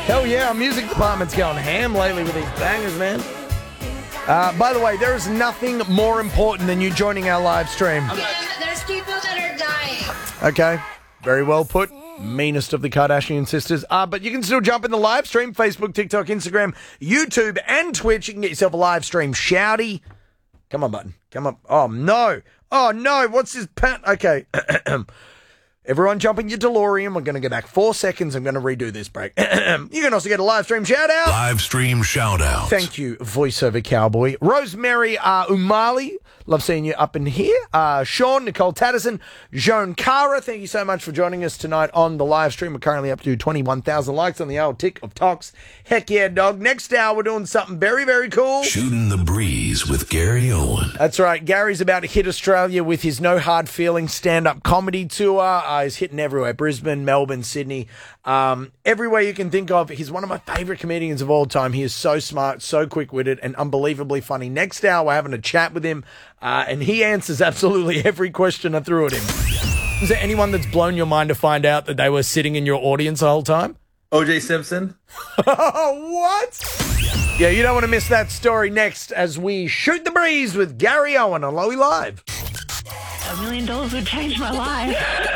Hell yeah, our music department's going ham lately with these bangers, man. By the way, there is nothing more important than you joining our live stream. There's people that are dying. Okay, very well put. Meanest of the Kardashian sisters. But you can still jump in the live stream. Facebook, TikTok, Instagram, YouTube, and Twitch. You can get yourself a live stream shouty. Come on, button. Come up. Oh, no. Oh, no. What's this pat? Okay. Everyone jump in your DeLorean. We're going to go back 4 seconds. I'm going to redo this break. You can also get a live stream shout out. Live stream shout out. Thank you, voiceover cowboy. Rosemary Umali. Love seeing you up in here. Sean, Nicole Tatterson, Joan Cara. Thank you so much for joining us tonight on the live stream. We're currently up to 21,000 likes on the old tick of talks. Heck yeah, dog. Next hour, we're doing something very, very cool. Shooting the Breeze with Gary Owen. That's right. Gary's about to hit Australia with his No Hard Feelings stand-up comedy tour. He's hitting everywhere. Brisbane, Melbourne, Sydney. Everywhere you can think of. He's one of my favourite comedians of all time. He is so smart, so quick-witted, and unbelievably funny. Next hour, we're having a chat with him, and he answers absolutely every question I threw at him. Is there anyone that's blown your mind to find out that they were sitting in your audience the whole time? O.J. Simpson. What? Yeah, you don't want to miss that story next as we shoot the breeze with Gary Owen on Lowy Live. $1 million would change my life.